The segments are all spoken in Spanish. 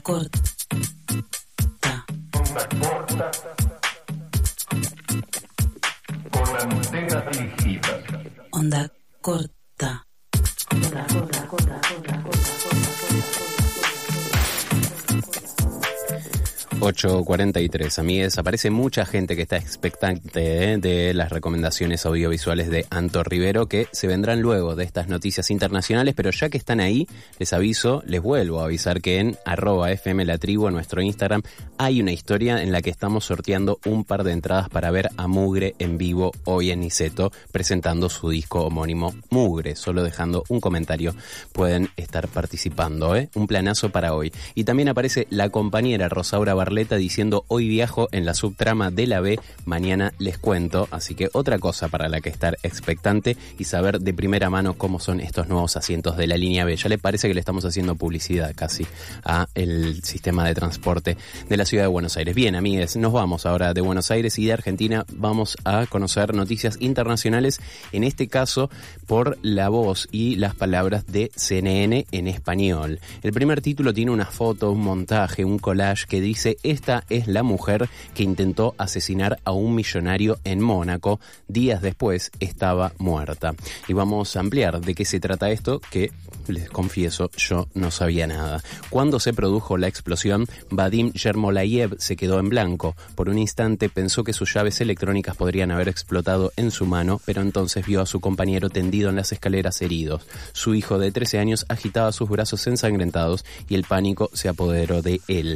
corta. Onda corta. Con antenas dirigidas. Onda corta. 8:43, amigues. Aparece mucha gente que está expectante de las recomendaciones audiovisuales de Anto Rivero, que se vendrán luego de estas noticias internacionales, pero ya que están ahí, les vuelvo a avisar que en @fmlatribu, en nuestro Instagram, hay una historia en la que estamos sorteando un par de entradas para ver a Mugre en vivo hoy en Niceto, presentando su disco homónimo Mugre. Solo dejando un comentario pueden estar participando, un planazo para hoy. Y también aparece la compañera Rosaura Barleta diciendo: hoy viajo en la subtrama de la B, mañana les cuento. Así que otra cosa para la que estar expectante y saber de primera mano cómo son estos nuevos asientos de la línea B. Ya le parece que le estamos haciendo publicidad casi a el sistema de transporte de la ciudad de Buenos Aires. Bien, amigues, nos vamos ahora de Buenos Aires y de Argentina. Vamos a conocer noticias internacionales, en este caso por la voz y las palabras de CNN en español. El primer título tiene una foto, un montaje, un collage que dice: esta es la mujer que intentó asesinar a un millonario en Mónaco. Días después estaba muerta. Y vamos a ampliar de qué se trata esto, que les confieso, yo no sabía nada. Cuando se produjo la explosión, Vadim Yermolayev se quedó en blanco. Por un instante pensó que sus llaves electrónicas podrían haber explotado en su mano, pero entonces vio a su compañero tendido en las escaleras heridos. Su hijo de 13 años agitaba sus brazos ensangrentados y el pánico se apoderó de él.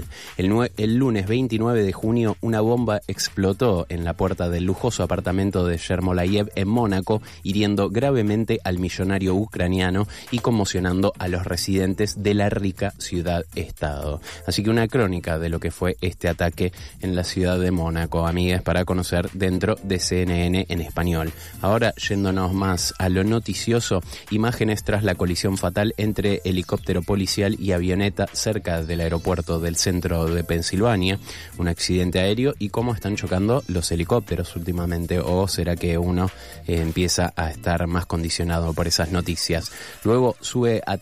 El lunes 29 de junio, una bomba explotó en la puerta del lujoso apartamento de Yermolayev en Mónaco, hiriendo gravemente al millonario ucraniano y conmocionando a los residentes de la rica ciudad-estado. Así que una crónica de lo que fue este ataque en la ciudad de Mónaco, amigas, para conocer dentro de CNN en español. Ahora, yéndonos más a lo noticioso, imágenes tras la colisión fatal entre helicóptero policial y avioneta cerca del aeropuerto del centro de Pensilvania, un accidente aéreo, y cómo están chocando los helicópteros últimamente, o será que uno empieza a estar más condicionado por esas noticias. Luego sube a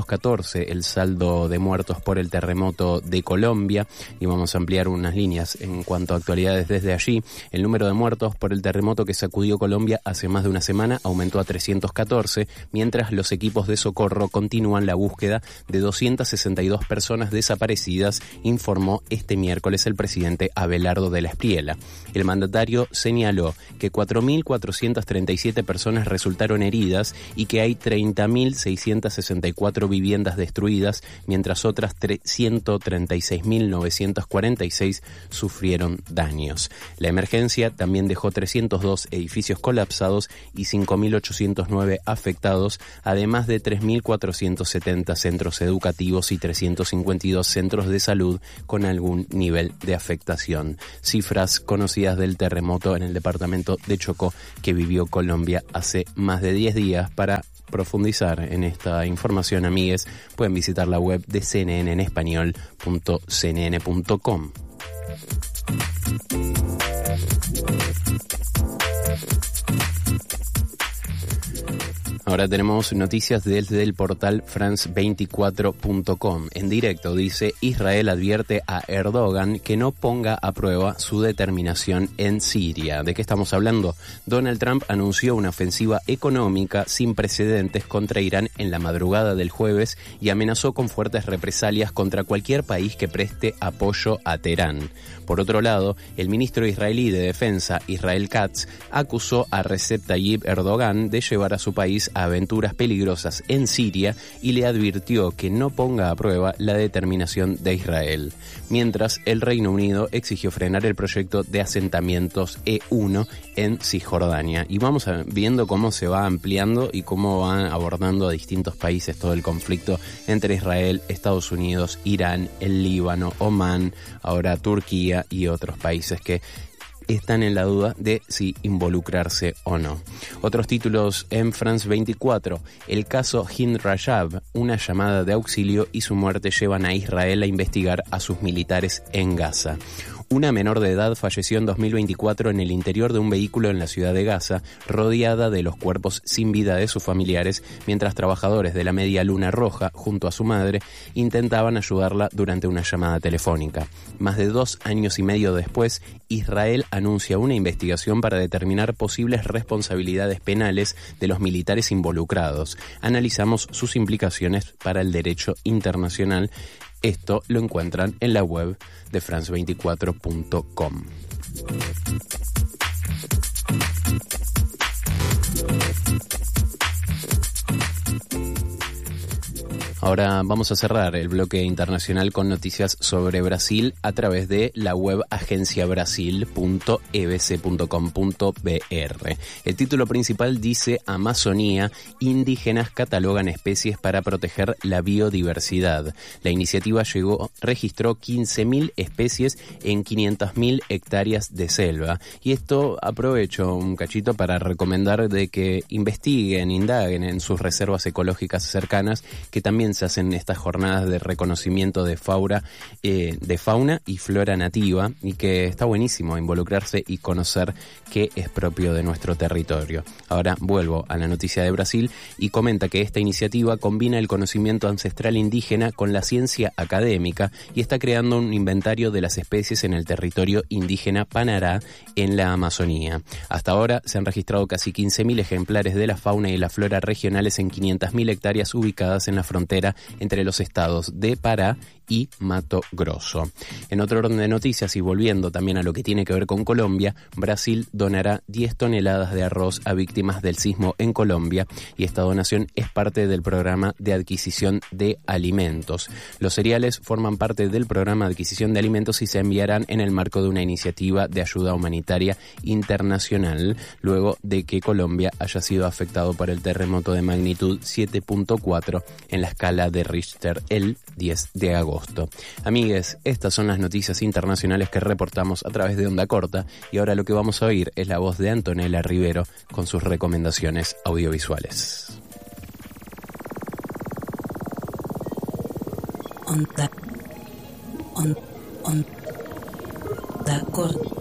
314 el saldo de muertos por el terremoto de Colombia, y vamos a ampliar unas líneas en cuanto a actualidades desde allí. El número de muertos por el terremoto que sacudió Colombia hace más de una semana aumentó a 314, mientras los equipos de socorro continúan la búsqueda de 262 personas desaparecidas, informó este miércoles el presidente Abelardo de la Espriella. El mandatario señaló que 4.437 personas resultaron heridas y que hay 30.664 viviendas destruidas, mientras otras 136.946 sufrieron daños. La emergencia también dejó 302 edificios colapsados y 5.809 afectados, además de 3.470 centros educativos y 352 centros de salud con algún nivel de afectación. Cifras conocidas del terremoto en el departamento de Chocó que vivió Colombia hace más de 10 días. Para profundizar en esta información, amigues, pueden visitar la web de CNN en español.cnn.com. Ahora tenemos noticias desde el portal France24.com. En directo dice: Israel advierte a Erdogan que no ponga a prueba su determinación en Siria. ¿De qué estamos hablando? Donald Trump anunció una ofensiva económica sin precedentes contra Irán en la madrugada del jueves y amenazó con fuertes represalias contra cualquier país que preste apoyo a Teherán. Por otro lado, el ministro israelí de Defensa, Israel Katz, acusó a Recep Tayyip Erdogan de llevar a su país a aventuras peligrosas en Siria y le advirtió que no ponga a prueba la determinación de Israel. Mientras, el Reino Unido exigió frenar el proyecto de asentamientos E1 en Cisjordania. Y vamos viendo cómo se va ampliando y cómo van abordando a distintos países todo el conflicto entre Israel, Estados Unidos, Irán, el Líbano, Omán, ahora Turquía y otros países que están en la duda de si involucrarse o no. Otros títulos en France 24. El caso Hind Rajab, una llamada de auxilio y su muerte llevan a Israel a investigar a sus militares en Gaza. Una menor de edad falleció en 2024 en el interior de un vehículo en la ciudad de Gaza, rodeada de los cuerpos sin vida de sus familiares, mientras trabajadores de la Media Luna Roja, junto a su madre, intentaban ayudarla durante una llamada telefónica. Más de 2 años y medio después, Israel anuncia una investigación para determinar posibles responsabilidades penales de los militares involucrados. Analizamos sus implicaciones para el derecho internacional. Esto lo encuentran en la web de france24.com. Ahora vamos a cerrar el bloque internacional con noticias sobre Brasil a través de la web agenciabrasil.ebc.com.br. El título principal dice: Amazonía, indígenas catalogan especies para proteger la biodiversidad. La iniciativa registró 15.000 especies en 500.000 hectáreas de selva. Y esto aprovecho un cachito para recomendar de que investiguen, indaguen en sus reservas ecológicas cercanas, que también se hacen estas jornadas de reconocimiento de fauna y flora nativa, y que está buenísimo involucrarse y conocer qué es propio de nuestro territorio. Ahora vuelvo a la noticia de Brasil y comenta que esta iniciativa combina el conocimiento ancestral indígena con la ciencia académica y está creando un inventario de las especies en el territorio indígena Panará en la Amazonía. Hasta ahora se han registrado casi 15.000 ejemplares de la fauna y la flora regionales en 500.000 hectáreas ubicadas en la frontera entre los estados de Pará y Mato Grosso. En otro orden de noticias y volviendo también a lo que tiene que ver con Colombia, Brasil donará 10 toneladas de arroz a víctimas del sismo en Colombia, y esta donación es parte del programa de adquisición de alimentos. Los cereales forman parte del programa de adquisición de alimentos y se enviarán en el marco de una iniciativa de ayuda humanitaria internacional, luego de que Colombia haya sido afectado por el terremoto de magnitud 7.4 en la escala de Richter el 10 de agosto. Amigues, estas son las noticias internacionales que reportamos a través de Onda Corta, y ahora lo que vamos a oír es la voz de Antonella Rivero con sus recomendaciones audiovisuales. Onda Corta.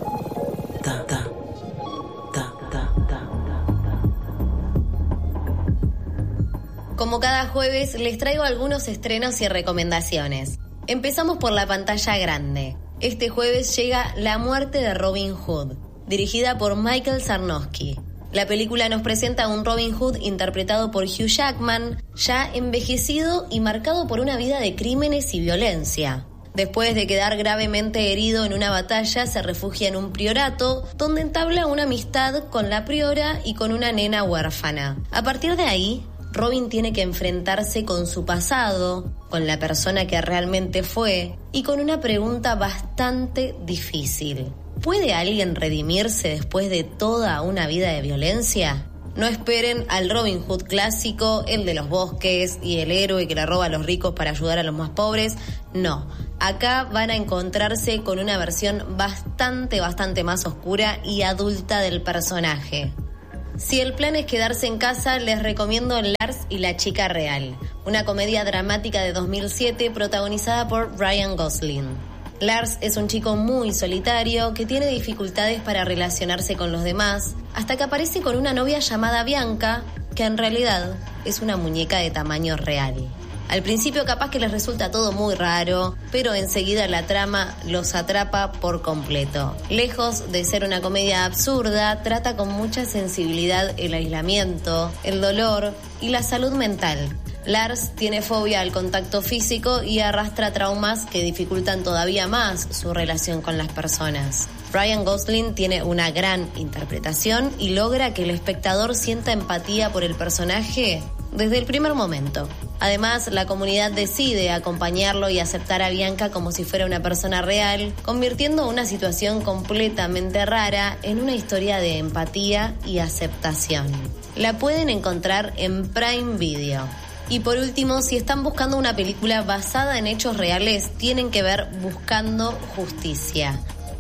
Como cada jueves, les traigo algunos estrenos y recomendaciones. Empezamos por la pantalla grande. Este jueves llega La muerte de Robin Hood, dirigida por Michael Sarnowski. La película nos presenta a un Robin Hood interpretado por Hugh Jackman, ya envejecido y marcado por una vida de crímenes y violencia. Después de quedar gravemente herido en una batalla, se refugia en un priorato, donde entabla una amistad con la priora y con una nena huérfana. A partir de ahí, Robin tiene que enfrentarse con su pasado, con la persona que realmente fue, y con una pregunta bastante difícil. ¿Puede alguien redimirse después de toda una vida de violencia? No esperen al Robin Hood clásico, el de los bosques y el héroe que le roba a los ricos para ayudar a los más pobres. No, acá van a encontrarse con una versión bastante más oscura y adulta del personaje. Si el plan es quedarse en casa, les recomiendo Lars y la chica real, una comedia dramática de 2007 protagonizada por Ryan Gosling. Lars es un chico muy solitario que tiene dificultades para relacionarse con los demás, hasta que aparece con una novia llamada Bianca, que en realidad es una muñeca de tamaño real. Al principio capaz que les resulta todo muy raro, pero enseguida la trama los atrapa por completo. Lejos de ser una comedia absurda, trata con mucha sensibilidad el aislamiento, el dolor y la salud mental. Lars tiene fobia al contacto físico y arrastra traumas que dificultan todavía más su relación con las personas. Ryan Gosling tiene una gran interpretación y logra que el espectador sienta empatía por el personaje desde el primer momento. Además, la comunidad decide acompañarlo y aceptar a Bianca como si fuera una persona real, convirtiendo una situación completamente rara en una historia de empatía y aceptación. La pueden encontrar en Prime Video. Y por último, si están buscando una película basada en hechos reales, tienen que ver Buscando Justicia.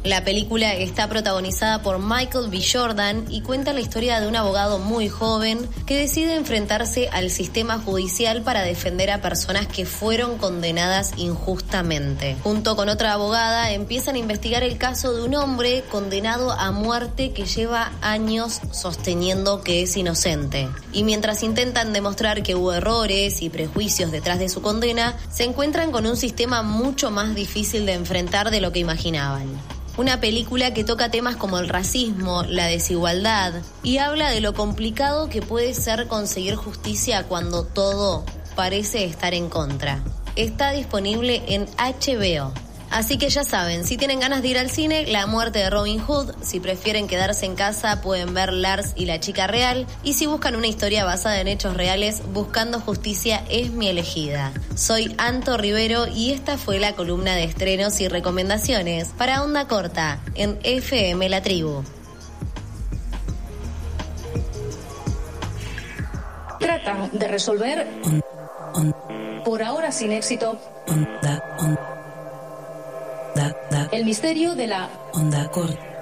La película está protagonizada por Michael B. Jordan y cuenta la historia de un abogado muy joven que decide enfrentarse al sistema judicial para defender a personas que fueron condenadas injustamente. Junto con otra abogada empiezan a investigar el caso de un hombre condenado a muerte que lleva años sosteniendo que es inocente. Y mientras intentan demostrar que hubo errores y prejuicios detrás de su condena, se encuentran con un sistema mucho más difícil de enfrentar de lo que imaginaban. Una película que toca temas como el racismo, la desigualdad y habla de lo complicado que puede ser conseguir justicia cuando todo parece estar en contra. Está disponible en HBO. Así que ya saben, si tienen ganas de ir al cine, La muerte de Robin Hood. Si prefieren quedarse en casa, pueden ver Lars y la chica real. Y si buscan una historia basada en hechos reales, Buscando Justicia es mi elegida. Soy Anto Rivero y esta fue la columna de estrenos y recomendaciones para Onda Corta en FM La Tribu. Tratan de resolver, por ahora sin éxito, el misterio de la Onda Corta.